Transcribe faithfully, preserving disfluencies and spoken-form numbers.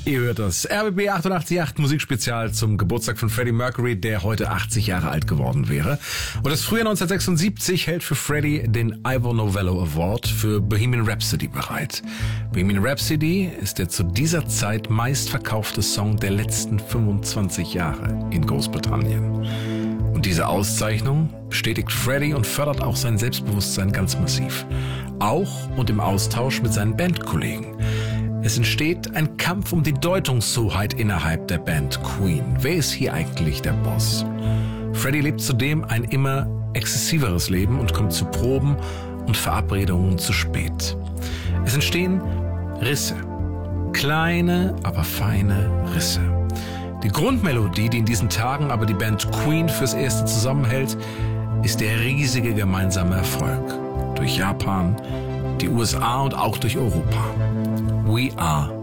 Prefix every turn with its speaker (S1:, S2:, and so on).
S1: Ihr hört das R B B achtundachtzig Komma acht Musikspezial zum Geburtstag von Freddie Mercury, der heute achtzig Jahre alt geworden wäre. Und das Frühjahr neunzehnhundertsechsundsiebzig hält für Freddie den Ivor Novello Award für Bohemian Rhapsody bereit. Bohemian Rhapsody ist der zu dieser Zeit meistverkaufte Song der letzten fünfundzwanzig Jahre in Großbritannien. Und diese Auszeichnung bestätigt Freddie und fördert auch sein Selbstbewusstsein ganz massiv. Auch und im Austausch mit seinen Bandkollegen. Es entsteht ein Kampf um die Deutungshoheit innerhalb der Band Queen. Wer ist hier eigentlich der Boss? Freddie lebt zudem ein immer exzessiveres Leben und kommt zu Proben und Verabredungen zu spät. Es entstehen Risse. Kleine, aber feine Risse. Die Grundmelodie, die in diesen Tagen aber die Band Queen fürs Erste zusammenhält, ist der riesige gemeinsame Erfolg. Durch Japan, die U S A und auch durch Europa. We are